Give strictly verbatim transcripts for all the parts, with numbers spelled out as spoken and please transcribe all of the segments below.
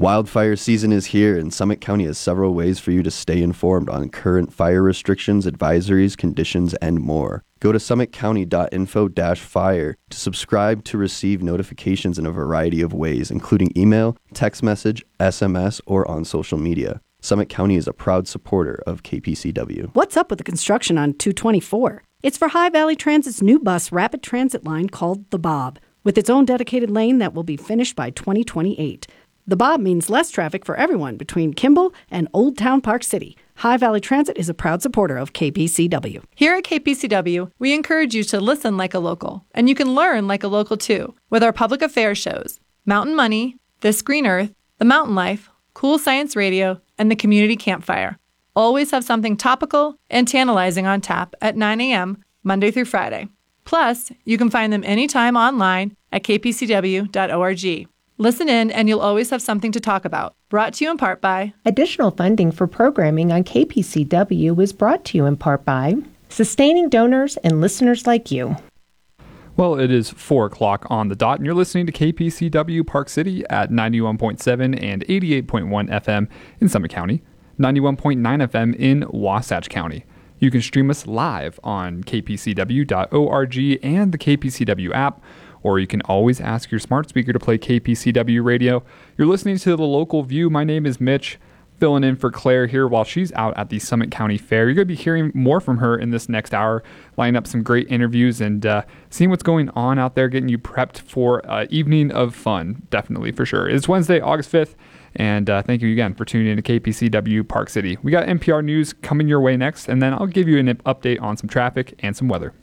Wildfire season is here, and Summit County has several ways for you to stay informed on current fire restrictions, advisories, conditions, and more. Go to summit county dot info dash fire to subscribe to receive notifications in a variety of ways, including email, text message, S M S, or on social media. Summit County is a proud supporter of K P C W. What's up with the construction on two twenty-four? It's for High Valley Transit's new bus rapid transit line called the Bob, with its own dedicated lane that will be finished by twenty twenty-eight. The Bob means less traffic for everyone between Kimball and Old Town Park City. High Valley Transit is a proud supporter of K P C W. Here at K P C W, we encourage you to listen like a local, and you can learn like a local too, with our public affairs shows, Mountain Money, This Green Earth, The Mountain Life, Cool Science Radio, and the Community Campfire. Always have something topical and tantalizing on tap at nine a.m. Monday through Friday. Plus, you can find them anytime online at k p c w dot org. Listen in and you'll always have something to talk about. Brought to you in part by... Additional funding for programming on K P C W is brought to you in part by sustaining donors and listeners like you. Well, it is four o'clock on the dot, and you're listening to K P C W Park City at ninety-one point seven and eighty-eight point one F M in Summit County, ninety-one point nine F M in Wasatch County. You can stream us live on k p c w dot org and the K P C W app, or you can always ask your smart speaker to play K P C W radio. You're listening to The Local View. My name is Mitch, filling in for Claire here while she's out at the Summit County Fair. You're going to be hearing more from her in this next hour, lining up some great interviews and uh, seeing what's going on out there, getting you prepped for an evening of fun, definitely, for sure. It's Wednesday, August fifth, and uh, thank you again for tuning in to K P C W Park City. We got N P R News coming your way next, and then I'll give you an update on some traffic and some weather.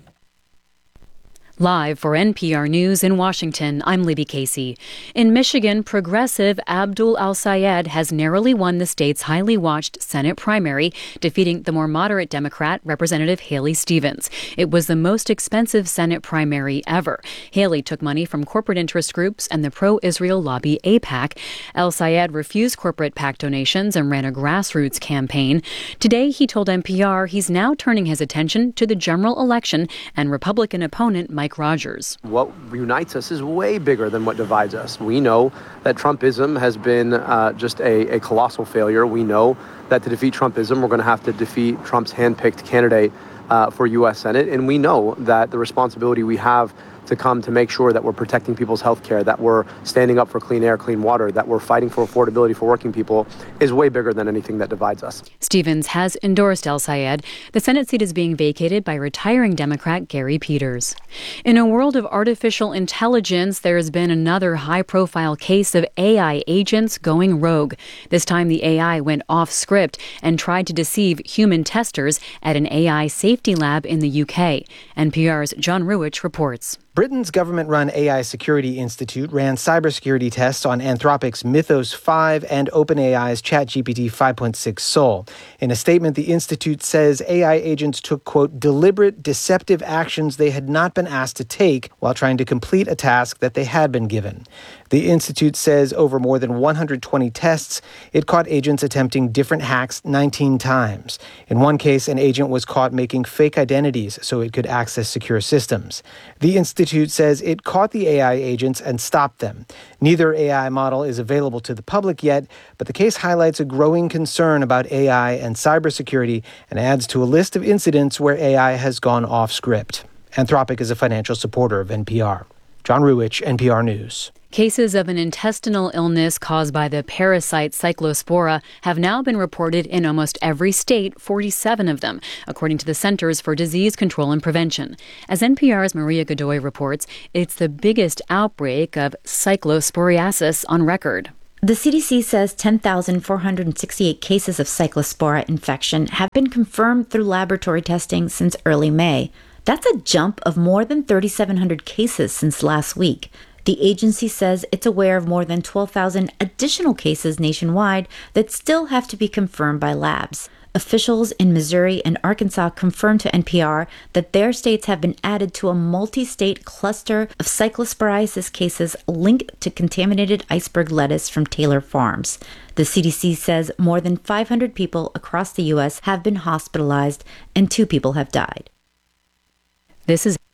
Live for N P R News in Washington, I'm Libby Casey. In Michigan, progressive Abdul Al-Sayed has narrowly won the state's highly watched Senate primary, defeating the more moderate Democrat, Representative Haley Stevens. It was the most expensive Senate primary ever. Haley took money from corporate interest groups and the pro-Israel lobby AIPAC. Al-Sayed refused corporate PAC donations and ran a grassroots campaign. Today, he told N P R he's now turning his attention to the general election and Republican opponent Mike Rogers. What unites us is way bigger than what divides us. We know that Trumpism has been uh, just a, a colossal failure. We know that to defeat Trumpism, we're going to have to defeat Trump's handpicked candidate uh, for U S Senate. And we know that the responsibility we have to come to make sure that we're protecting people's health care, that we're standing up for clean air, clean water, that we're fighting for affordability for working people is way bigger than anything that divides us. Stevens has endorsed Al-Sayed. The Senate seat is being vacated by retiring Democrat Gary Peters. In a world of artificial intelligence, there has been another high-profile case of A I agents going rogue. This time the A I went off script and tried to deceive human testers at an A I safety lab in the U K. N P R's John Ruwich reports. Britain's government-run A I Security Institute ran cybersecurity tests on Anthropic's Mythos five and OpenAI's ChatGPT five point six Sol. In a statement, the institute says A I agents took, quote, deliberate, deceptive actions they had not been asked to take while trying to complete a task that they had been given. The institute says over more than one hundred twenty tests, it caught agents attempting different hacks nineteen times. In one case, an agent was caught making fake identities so it could access secure systems. The institute says it caught the A I agents and stopped them. Neither A I model is available to the public yet, but the case highlights a growing concern about A I and cybersecurity and adds to a list of incidents where A I has gone off script. Anthropic is a financial supporter of N P R. John Ruwich, N P R News. Cases of an intestinal illness caused by the parasite Cyclospora have now been reported in almost every state, forty-seven of them, according to the Centers for Disease Control and Prevention. As N P R's Maria Godoy reports, it's the biggest outbreak of cyclosporiasis on record. The C D C says ten thousand four hundred sixty-eight cases of Cyclospora infection have been confirmed through laboratory testing since early May. That's a jump of more than three thousand seven hundred cases since last week. The agency says it's aware of more than twelve thousand additional cases nationwide that still have to be confirmed by labs. Officials in Missouri and Arkansas confirmed to N P R that their states have been added to a multi-state cluster of cyclosporiasis cases linked to contaminated iceberg lettuce from Taylor Farms. The C D C says more than five hundred people across the U S have been hospitalized and two people have died. This is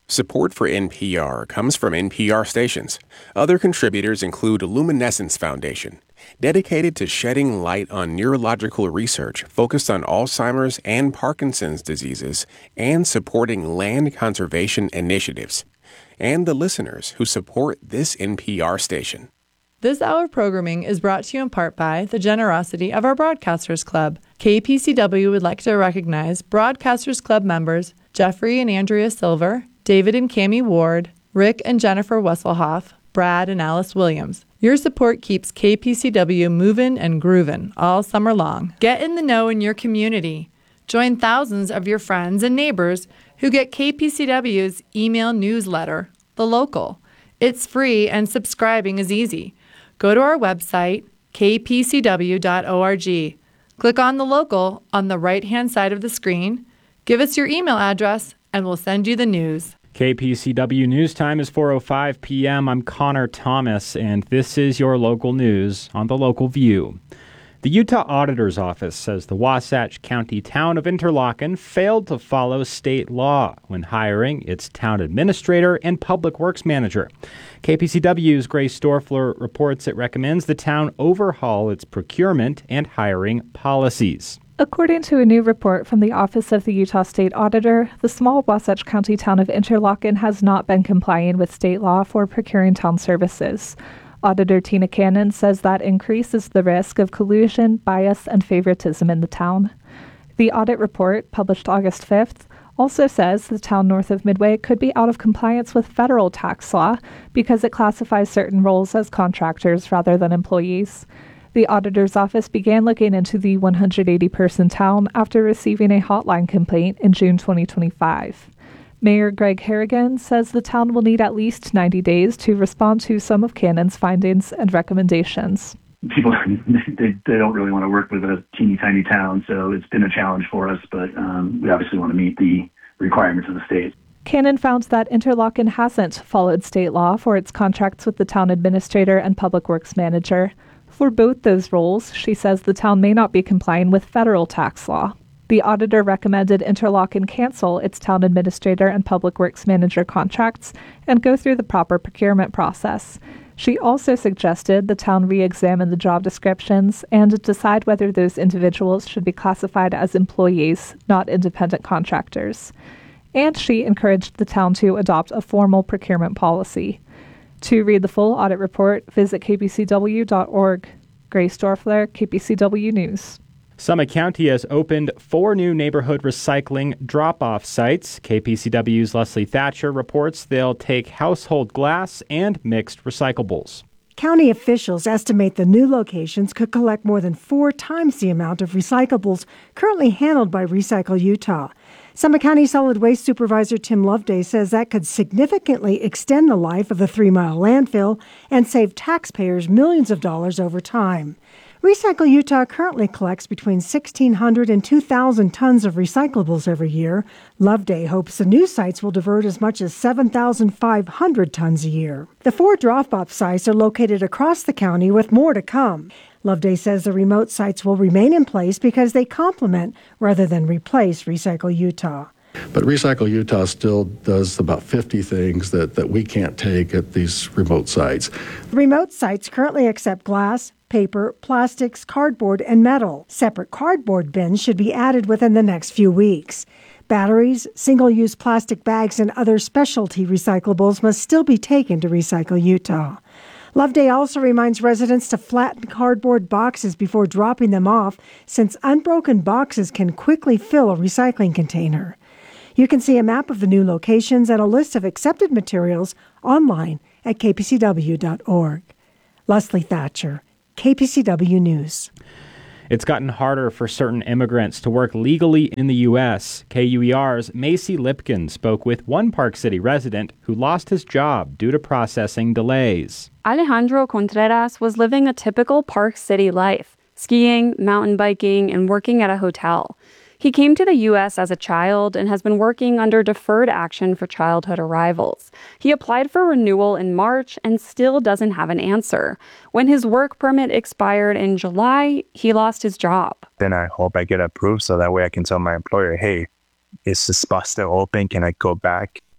Support for N P R comes from N P R stations. Other contributors include Luminescence Foundation, dedicated to shedding light on neurological research focused on Alzheimer's and Parkinson's diseases and supporting land conservation initiatives, and the listeners who support this N P R station. This hour of programming is brought to you in part by the generosity of our Broadcasters Club. K P C W would like to recognize Broadcasters Club members Jeffrey and Andrea Silver, David and Cammie Ward, Rick and Jennifer Wesselhoff, Brad and Alice Williams. Your support keeps K P C W moving and grooving all summer long. Get in the know in your community. Join thousands of your friends and neighbors who get K P C W's email newsletter, The Local. It's free and subscribing is easy. Go to our website, k p c w dot org. Click on The Local on the right-hand side of the screen. Give us your email address, and we'll send you the news. K P C W News Time is four oh five p.m. I'm Connor Thomas, and this is your local news on The Local View. The Utah Auditor's Office says the Wasatch County town of Interlochen failed to follow state law when hiring its town administrator and public works manager. K P C W's Grace Storfler reports it recommends the town overhaul its procurement and hiring policies. According to a new report from the Office of the Utah State Auditor, the small Wasatch County town of Interlochen has not been complying with state law for procuring town services. Auditor Tina Cannon says that increases the risk of collusion, bias, and favoritism in the town. The audit report, published August fifth, also says the town north of Midway could be out of compliance with federal tax law because it classifies certain roles as contractors rather than employees. The auditor's office began looking into the one hundred eighty person town after receiving a hotline complaint in June twenty twenty-five. Mayor Greg Harrigan says the town will need at least ninety days to respond to some of Cannon's findings and recommendations. People, they, they don't really want to work with a teeny tiny town, so it's been a challenge for us, but um, we obviously want to meet the requirements of the state. Cannon found that Interlochen hasn't followed state law for its contracts with the town administrator and public works manager. For both those roles, she says the town may not be complying with federal tax law. The auditor recommended Interlochen cancel its town administrator and public works manager contracts and go through the proper procurement process. She also suggested the town re-examine the job descriptions and decide whether those individuals should be classified as employees, not independent contractors. And she encouraged the town to adopt a formal procurement policy. To read the full audit report, visit k p c w dot org. Grace Storfler, K P C W News. Summit County has opened four new neighborhood recycling drop-off sites. K P C W's Leslie Thatcher reports they'll take household glass and mixed recyclables. County officials estimate the new locations could collect more than four times the amount of recyclables currently handled by Recycle Utah. Summit County Solid Waste Supervisor Tim Loveday says that could significantly extend the life of the three-mile landfill and save taxpayers millions of dollars over time. Recycle Utah currently collects between sixteen hundred and two thousand tons of recyclables every year. Loveday hopes the new sites will divert as much as seven thousand five hundred tons a year. The four drop-off sites are located across the county with more to come. Loveday says the remote sites will remain in place because they complement rather than replace Recycle Utah. But Recycle Utah still does about fifty things that, that we can't take at these remote sites. Remote sites currently accept glass, paper, plastics, cardboard, and metal. Separate cardboard bins should be added within the next few weeks. Batteries, single-use plastic bags, and other specialty recyclables must still be taken to Recycle Utah. Loveday also reminds residents to flatten cardboard boxes before dropping them off, since unbroken boxes can quickly fill a recycling container. You can see a map of the new locations and a list of accepted materials online at k p c w dot org. Leslie Thatcher, K P C W News. It's gotten harder for certain immigrants to work legally in the U S. K U E R's Macy Lipkin spoke with one Park City resident who lost his job due to processing delays. Alejandro Contreras was living a typical Park City life, skiing, mountain biking, and working at a hotel. He came to the U S as a child and has been working under deferred action for childhood arrivals. He applied for renewal in March and still doesn't have an answer. When his work permit expired in July, he lost his job. Then I hope I get approved so that way I can tell my employer, hey, is the spot still open? Can I go back?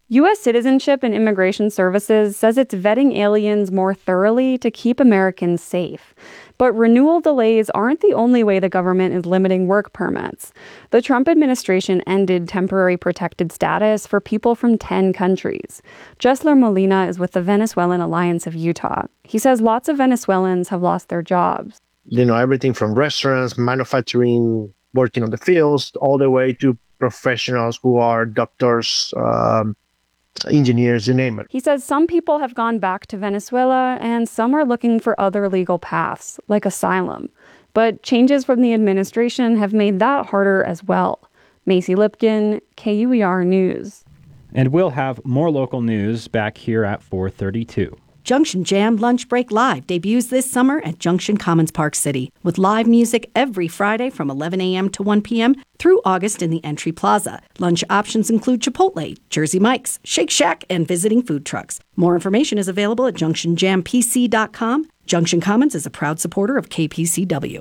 U S Citizenship and Immigration Services says it's vetting aliens more thoroughly to keep Americans safe. But renewal delays aren't the only way the government is limiting work permits. The Trump administration ended temporary protected status for people from ten countries. Jessler Molina is with the Venezuelan Alliance of Utah. He says lots of Venezuelans have lost their jobs. You know, everything from restaurants, manufacturing, working on the fields, all the way to professionals who are doctors, um, engineers, you name it. He says some people have gone back to Venezuela and some are looking for other legal paths, like asylum. But changes from the administration have made that harder as well. Macy Lipkin, K U E R News. And we'll have more local news back here at four thirty-two. Junction Jam Lunch Break Live debuts this summer at Junction Commons Park City with live music every Friday from eleven a.m. to one p.m. through August in the Entry Plaza. Lunch options include Chipotle, Jersey Mike's, Shake Shack, and visiting food trucks. More information is available at junction jam p c dot com. Junction Commons is a proud supporter of K P C W.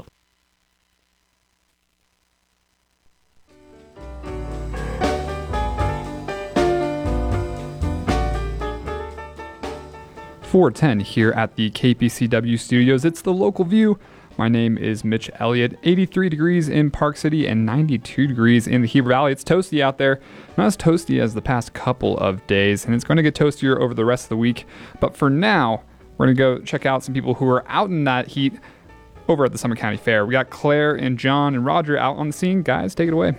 four ten here at the K P C W studios. It's the local view. My name is Mitch Elliott. eighty-three degrees in Park City and ninety-two degrees in the Heber Valley. It's toasty out there. Not as toasty as the past couple of days, and it's going to get toastier over the rest of the week. But for now, we're going to go check out some people who are out in that heat over at the Summit County Fair. We got Claire and John and Roger out on the scene. Guys, take it away.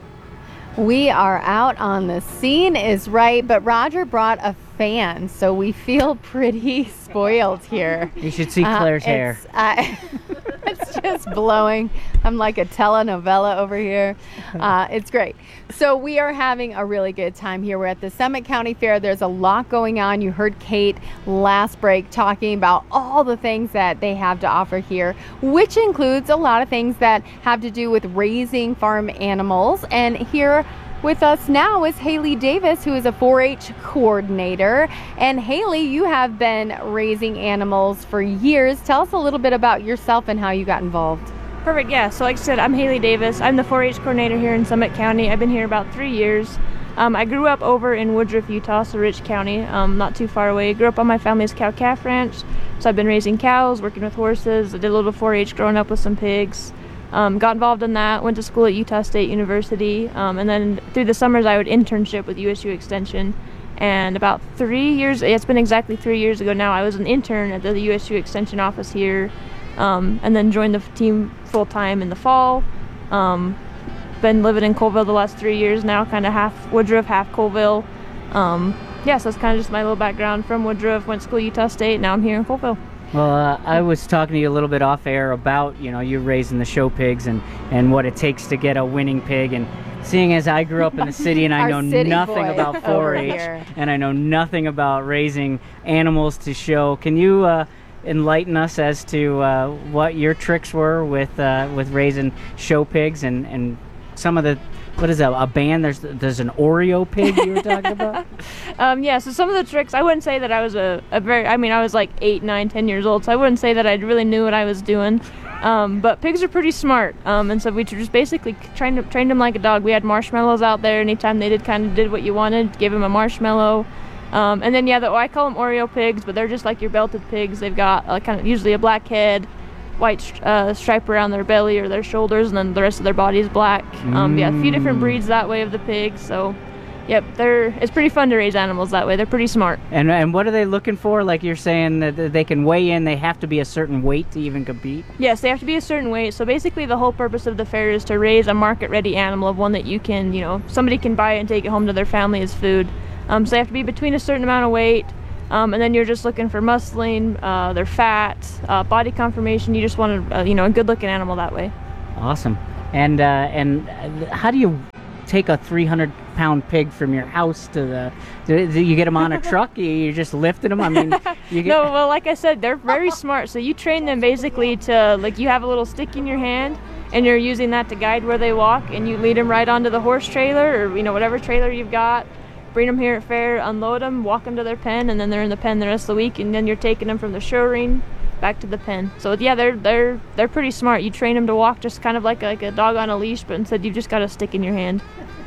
We are out on the scene is right, but Roger brought a fan, so we feel pretty spoiled here. You should see Claire's uh, hair. It's, uh, it's just blowing. I'm like a telenovela over here. Uh, it's great. So we are having a really good time here. We're at the Summit County Fair. There's a lot going on. You heard Kate last break talking about all the things that they have to offer here, which includes a lot of things that have to do with raising farm animals. And here with us now is Haley Davis, who is a four H coordinator. And Haley, you have been raising animals for years. Tell us a little bit about yourself and how you got involved. Perfect, yeah. So like I said, I'm Haley Davis. I'm the four H coordinator here in Summit County. I've been here about three years. Um, I grew up over in Woodruff, Utah, so Rich County, um, not too far away. Grew up on my family's cow-calf ranch, so I've been raising cows, working with horses. I did a little four H growing up with some pigs. Um, got involved in that, went to school at Utah State University, um, and then through the summers I would internship with U S U Extension. And about three years, it's been exactly three years ago now, I was an intern at the U S U Extension office here, um, and then joined the team full-time in the fall. Um, been living in Colville the last three years now, kind of half Woodruff, half Colville. Um, yeah, so that's kind of just my little background from Woodruff, went to school at Utah State, now I'm here in Colville. Well, uh, I was talking to you a little bit off air about, you know, you raising the show pigs and, and what it takes to get a winning pig. And seeing as I grew up in the city and I know nothing about four H and I know nothing about raising animals to show, can you uh, enlighten us as to uh, what your tricks were with uh, with raising show pigs and, and some of the, what is that, a band? There's there's an Oreo pig you were talking about? um, yeah, so some of the tricks, I wouldn't say that I was a, a very, I mean, I was like eight, nine, ten years old, so I wouldn't say that I really knew what I was doing. Um, but pigs are pretty smart, um, and so we just basically trained, trained them like a dog. We had marshmallows out there. Anytime they did kind of did what you wanted, give them a marshmallow. Um, and then, yeah, the, I call them Oreo pigs, but they're just like your belted pigs. They've got uh, kind of usually a black head, white uh, stripe around their belly or their shoulders, and then the rest of their body is black. Um, yeah, a few different breeds that way of the pigs. So, yep, they're it's pretty fun to raise animals that way. They're pretty smart. And and what are they looking for? Like you're saying that they can weigh in, they have to be a certain weight to even compete? Yes, they have to be a certain weight. So basically the whole purpose of the fair is to raise a market-ready animal, of one that you can, you know, somebody can buy it and take it home to their family as food. Um, so they have to be between a certain amount of weight. Um, and then you're just looking for muscling, uh, their fat, uh, body conformation. You just want a, uh, you know, a good-looking animal that way. Awesome. And uh, and how do you take a three hundred pound pig from your house to the? Do, do you get them on a truck? You're just lifting them. I mean, you get... no. Well, like I said, they're very smart. So you train them basically to, like, you have a little stick in your hand, and you're using that to guide where they walk, and you lead them right onto the horse trailer, or you know, whatever trailer you've got. Bring them here at fair, unload them, walk them to their pen, and then they're in the pen the rest of the week. And then you're taking them from the show ring back to the pen. So yeah, they're they're they're pretty smart. You train them to walk just kind of like a, like a dog on a leash, but instead you've just got a stick in your hand.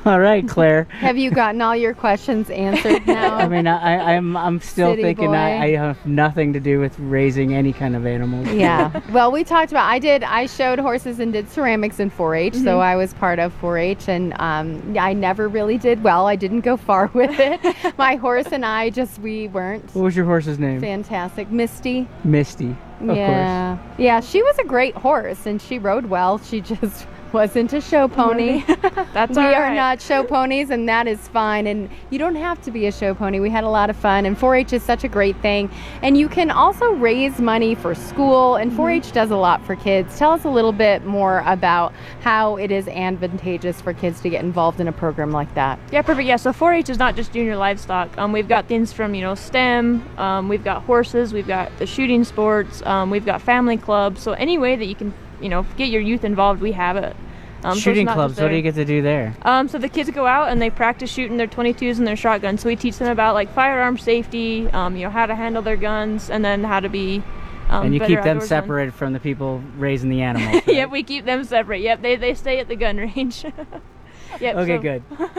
All right, Claire. Have you gotten all your questions answered now? I mean, I, I'm I'm still City thinking boy. I, I have nothing to do with raising any kind of animals. Yeah. Well, we talked about, I did, I showed horses and did ceramics in four H, Mm-hmm. so I was part of four H, and um, I never really did well. I didn't go far with it. My horse and I just, we weren't What was your horse's name? fantastic. Misty. Misty. Of yeah. Yeah, she was a great horse, and she rode well. She just wasn't a show pony. That's we all are right. not show ponies, and that is fine. And you don't have to be a show pony. We had a lot of fun, and four H is such a great thing. And you can also raise money for school, and four H does a lot for kids. Tell us a little bit more about how it is advantageous for kids to get involved in a program like that. Yeah, perfect. Yeah, so four H is not just junior livestock. Um, we've got things from, you know, STEM, um, we've got horses, we've got the shooting sports, um, we've got family clubs. So any way that you can, you know, get your youth involved, we have it. Um, so it's Shooting not clubs, just what do there. you get to do there? Um, so the kids go out and they practice shooting their twenty-twos and their shotguns. So we teach them about like firearm safety, um, you know, how to handle their guns, and then how to be. Um, and you better keep them outdoorsmen. separated from the people raising the animals. Right? Yep, we keep them separate. Yep, they they stay at the gun range. Yep. Okay, so- good.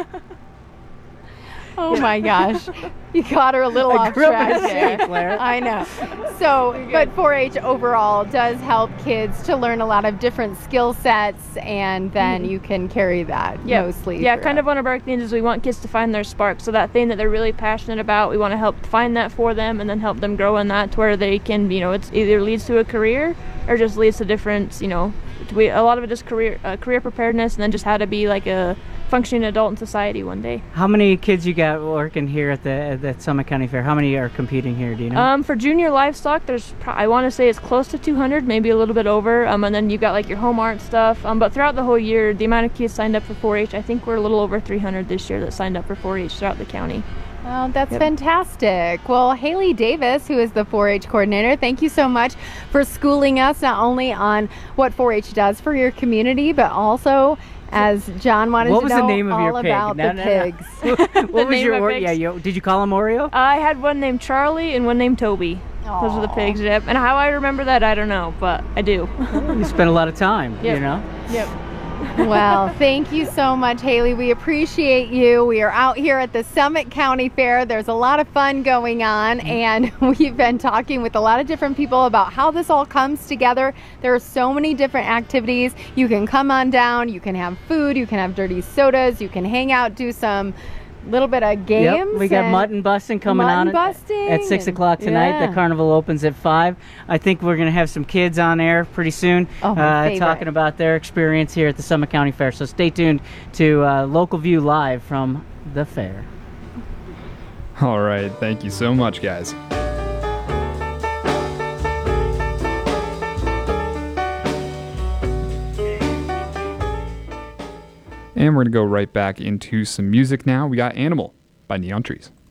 Oh my gosh. You caught her a little I off grew up in track the city, there. Claire. I know. So, but four H overall does help kids to learn a lot of different skill sets, and then Mhm. you can carry that Yeah, mostly. yeah. through. Kind of one of our things is we want kids to find their spark. So that thing that they're really passionate about, we want to help find that for them, and then help them grow in that to where they can, you know, it's either leads to a career or just leads to different, you know, we a lot of it is career uh, career preparedness, and then just how to be like a functioning adult in society one day. How many kids you got working here at the at the Summit County Fair? How many are competing here? Do you know? Um, for junior livestock, there's pro- I want to say it's close to two hundred, maybe a little bit over. Um, and then you've got like your home art stuff. Um, but throughout the whole year, the amount of kids signed up for four H, I think we're a little over three hundred this year that signed up for four H throughout the county. Well, that's Yep. fantastic. Well, Haley Davis, who is the four H coordinator, thank you so much for schooling us not only on what four H does for your community, but also, as John wanted what to was know, the name of all your pig? about No, the no, no. pigs. what was name your of or- pigs? yeah? You, did you call him Oreo? I had one named Charlie and one named Toby. Those are the pigs, yep. And how I remember that, I don't know, but I do. You spent a lot of time, Yep. you know. Yep. Well, thank you so much, Haley. We appreciate you. We are out here at the Summit County Fair. There's a lot of fun going on, and we've been talking with a lot of different people about how this all comes together. There are so many different activities. You can come on down, you can have food, you can have dirty sodas, you can hang out, do some little bit of games. Yep, we got and mutton busting coming mutton on at- busting at six and- o'clock tonight. yeah. The carnival opens at five. I think we're going to have some kids on air pretty soon, Oh, my uh, favorite. talking about their experience here at the Summit County Fair. So stay tuned to uh, Local View Live from the fair. All right. Thank you so much, guys. And we're going to go right back into some music now. We got Animal by Neon Trees.